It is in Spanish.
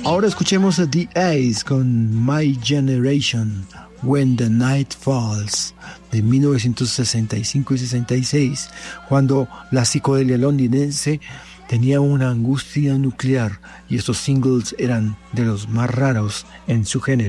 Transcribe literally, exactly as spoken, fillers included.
Ahora escuchemos a The Ace con My Generation, When the Night Falls, de mil novecientos sesenta y cinco y sesenta y seis, cuando la psicodelia londinense tenía una angustia nuclear y estos singles eran de los más raros en su género.